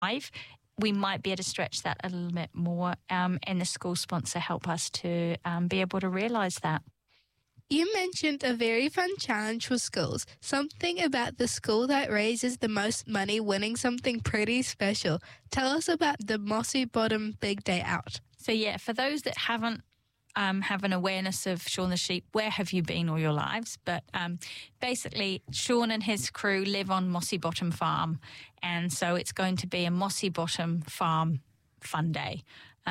we might be able to stretch that a little bit more, and the school sponsor help us to be able to realise that. You mentioned a very fun challenge for schools, something about the school that raises the most money winning something pretty special. Tell us about the Mossy Bottom Big Day Out. So yeah, for those that haven't have an awareness of Shaun the Sheep, where have you been all your lives? But basically, Shaun and his crew live on Mossy Bottom Farm, and so it's going to be a Mossy Bottom Farm fun day.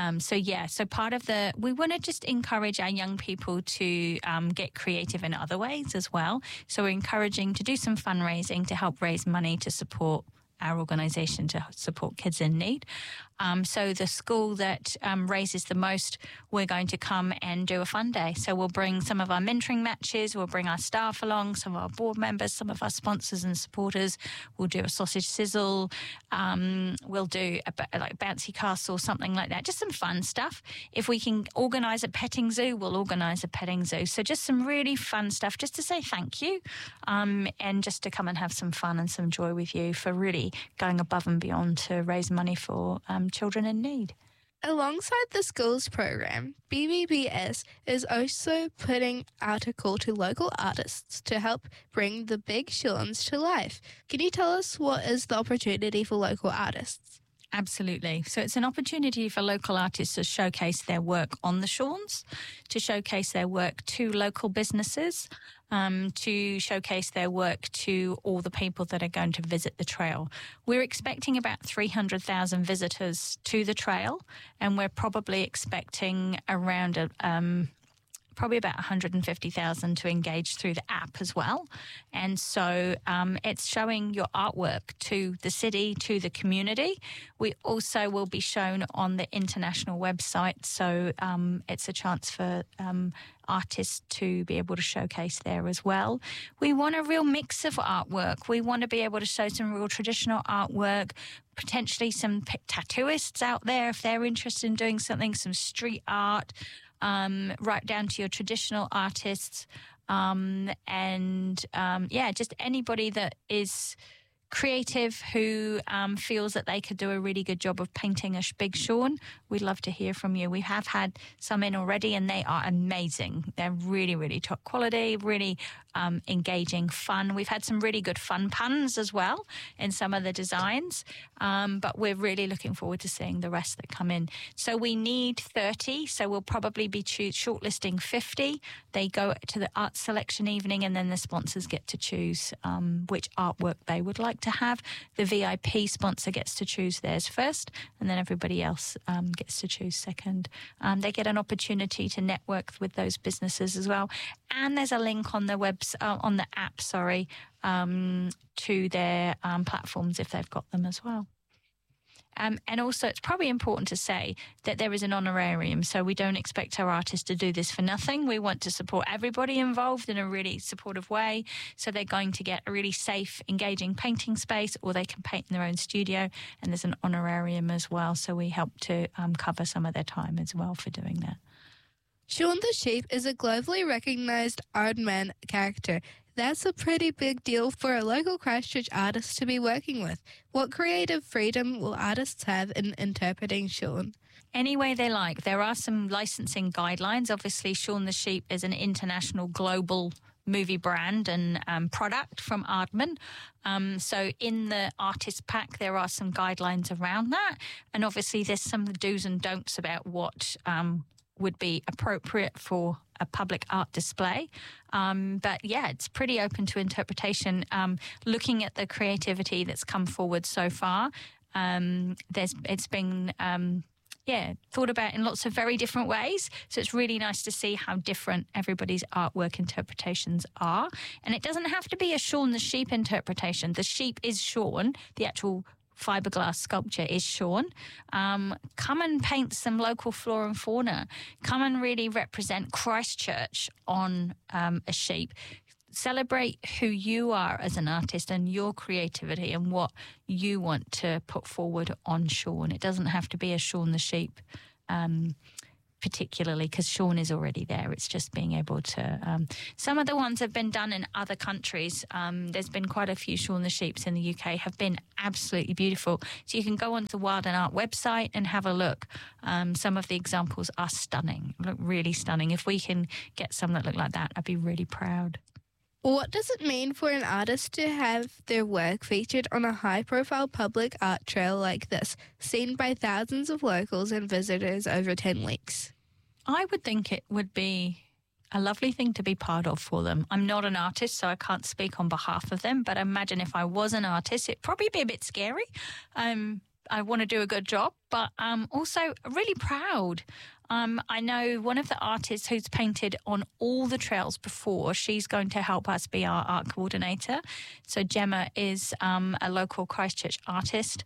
So part of we want to just encourage our young people to get creative in other ways as well. So we're encouraging to do some fundraising to help raise money to support our organisation, to support kids in need. So the school that raises the most, we're going to come and do a fun day. So we'll bring some of our mentoring matches, we'll bring our staff along, some of our board members, some of our sponsors and supporters. We'll do a sausage sizzle. We'll do like bouncy castle, something like that. Just some fun stuff. If we can organise a petting zoo, we'll organise a petting zoo. So just some really fun stuff, just to say thank you, and just to come and have some fun and some joy with you for really going above and beyond to raise money for children in need. Alongside the schools program, BBBS is also putting out a call to local artists to help bring the big Shauns to life. Can you tell us what is the opportunity for local artists? Absolutely. So it's an opportunity for local artists to showcase their work on the Shauns, to showcase their work to local businesses, to showcase their work to all the people that are going to visit the trail. We're expecting about 300,000 visitors to the trail, and we're probably expecting around probably about 150,000 to engage through the app as well. And so it's showing your artwork to the city, to the community. We also will be shown on the international website, so it's a chance for artists to be able to showcase there as well. We want a real mix of artwork. We want to be able to show some real traditional artwork, potentially some tattooists out there if they're interested in doing something, some street art, right down to your traditional artists, just anybody that is creative who feels that they could do a really good job of painting a big Shaun. We'd love to hear from you. We have had some in already, and they are amazing. They're really, really top quality, really engaging, fun. We've had some really good fun puns as well in some of the designs, but we're really looking forward to seeing the rest that come in. So we need 30, so we'll probably be shortlisting 50. They go to the art selection evening, and then the sponsors get to choose which artwork they would like to have. The VIP sponsor gets to choose theirs first, and then everybody else gets to choose second. They get an opportunity to network with those businesses as well. And there's a link on the on the app, to their platforms if they've got them as well. And also, it's probably important to say that there is an honorarium, so we don't expect our artists to do this for nothing. We want to support everybody involved in a really supportive way, so they're going to get a really safe, engaging painting space, or they can paint in their own studio, and there's an honorarium as well, so we help to cover some of their time as well for doing that. Shaun the Sheep is a globally recognised Aardman character. That's a pretty big deal for a local Christchurch artist to be working with. What creative freedom will artists have in interpreting Shaun? Any way they like. There are some licensing guidelines. Obviously, Shaun the Sheep is an international global movie brand and product from Aardman. So in the artist pack, there are some guidelines around that. And obviously, there's some do's and don'ts about what would be appropriate for a public art display. But yeah, it's pretty open to interpretation. Looking at the creativity that's come forward so far, it's been thought about in lots of very different ways. So it's really nice to see how different everybody's artwork interpretations are. And it doesn't have to be a Shaun the Sheep interpretation. The sheep is Shaun, the actual fiberglass sculpture is Shaun. Come and paint some local flora and fauna. Come and really represent Christchurch on a sheep. Celebrate who you are as an artist and your creativity and what you want to put forward on Shaun. It doesn't have to be a Shaun the Sheep particularly because Sean is already there. It's just being able to... some of the ones have been done in other countries. There's been quite a few Shaun the Sheeps in the UK have been absolutely beautiful. So you can go onto the Wild and Art website and have a look. Some of the examples are stunning, look really stunning. If we can get some that look like that, I'd be really proud. What does it mean for an artist to have their work featured on a high-profile public art trail like this, seen by thousands of locals and visitors over 10 weeks? I would think it would be a lovely thing to be part of for them. I'm not an artist, so I can't speak on behalf of them, but I imagine if I was an artist, it'd probably be a bit scary. I want to do a good job, but also really proud. I know one of the artists who's painted on all the trails before. She's going to help us be our art coordinator. So Gemma is a local Christchurch artist.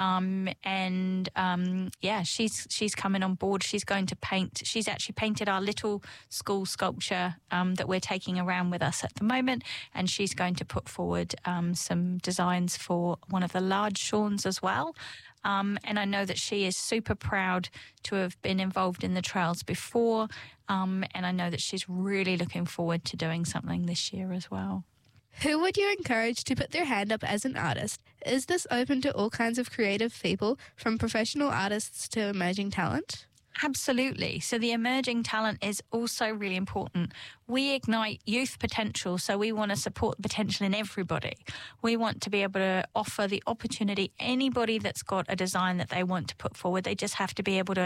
She's coming on board. She's going to paint. She's actually painted our little school sculpture that we're taking around with us at the moment. And she's going to put forward some designs for one of the large Shauns as well. And I know that she is super proud to have been involved in the trails before. And I know that she's really looking forward to doing something this year as well. Who would you encourage to put their hand up as an artist? Is this open to all kinds of creative people, from professional artists to emerging talent? Absolutely. So the emerging talent is also really important. We ignite youth potential, so we want to support potential in everybody. We want to be able to offer the opportunity, anybody that's got a design that they want to put forward, they just have to be able to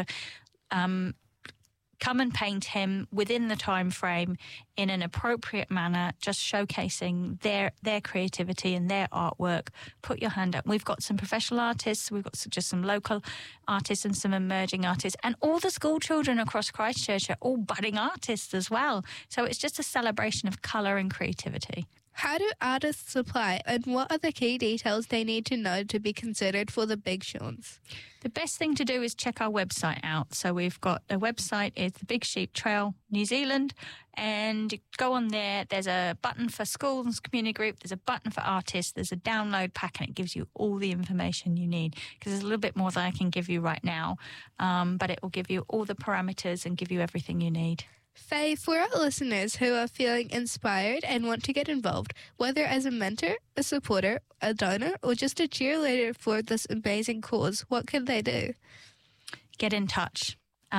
come and paint him within the time frame in an appropriate manner, just showcasing their creativity and their artwork. Put your hand up. We've got some professional artists, we've got just some local artists and some emerging artists, and all the school children across Christchurch are all budding artists as well. So it's just a celebration of colour and creativity. How do artists apply, and what are the key details they need to know to be considered for the Big Shauns? The best thing to do is check our website out. So we've got a website, it's the Big Sheep Trail New Zealand, and go on there. There's a button for schools, community group, there's a button for artists, there's a download pack, and it gives you all the information you need, because there's a little bit more than I can give you right now, but it will give you all the parameters and give you everything you need. Faye, for our listeners who are feeling inspired and want to get involved, whether as a mentor, a supporter, a donor, or just a cheerleader for this amazing cause, what can they do? Get in touch.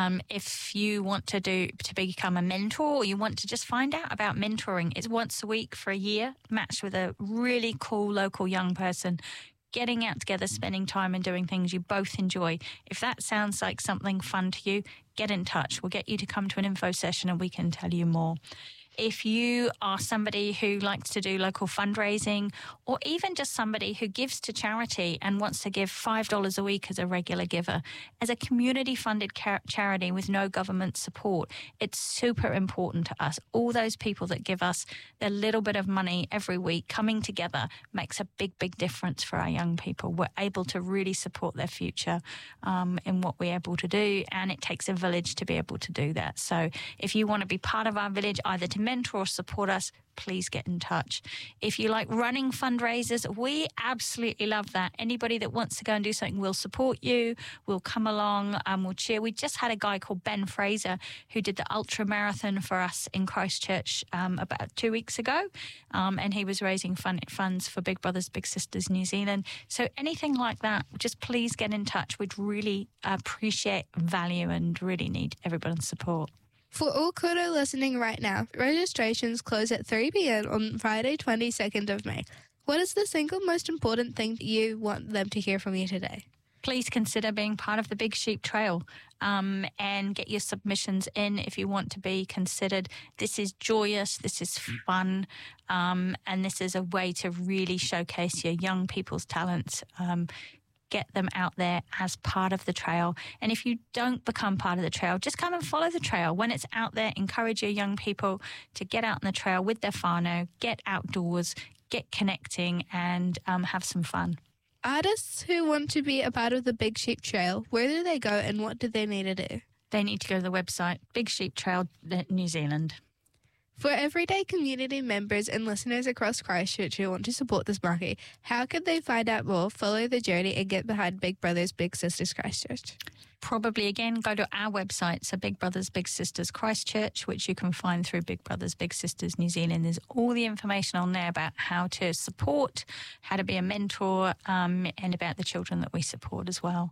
If you want to become a mentor, or you want to just find out about mentoring, it's once a week for a year, matched with a really cool local young person. Getting out together, spending time and doing things you both enjoy. If that sounds like something fun to you, get in touch. We'll get you to come to an info session and we can tell you more. If you are somebody who likes to do local fundraising, or even just somebody who gives to charity and wants to give $5 a week as a regular giver, as a community-funded charity with no government support, it's super important to us. All those people that give us their little bit of money every week coming together makes a big, big difference for our young people. We're able to really support their future in what we're able to do, and it takes a village to be able to do that. So if you want to be part of our village, either to mentor or support us, please get in touch. If you like running fundraisers, we absolutely love that. Anybody that wants to go and do something, we'll support you. We'll come along and we'll cheer. We just had a guy called Ben Fraser who did the ultra marathon for us in Christchurch about 2 weeks ago, and he was raising funds for Big Brothers Big Sisters New Zealand. So anything like that, just please get in touch. We'd really appreciate, value, and really need everyone's support. For all Koto listening right now, registrations close at 3 p.m. on Friday, 22nd of May. What is the single most important thing you want them to hear from you today? Please consider being part of the Big Sheep Trail and get your submissions in if you want to be considered. This is joyous, this is fun, and this is a way to really showcase your young people's talents. Get them out there as part of the trail. And if you don't become part of the trail, just come and follow the trail. When it's out there, encourage your young people to get out on the trail with their whānau, get outdoors, get connecting, and have some fun. Artists who want to be a part of the Big Sheep Trail, where do they go and what do they need to do? They need to go to the website, Big Sheep Trail New Zealand. For everyday community members and listeners across Christchurch who want to support this maki, how can they find out more, follow the journey and get behind Big Brothers Big Sisters Christchurch? Probably, again, go to our website, so Big Brothers Big Sisters Christchurch, which you can find through Big Brothers Big Sisters New Zealand. There's all the information on there about how to support, how to be a mentor, and about the children that we support as well.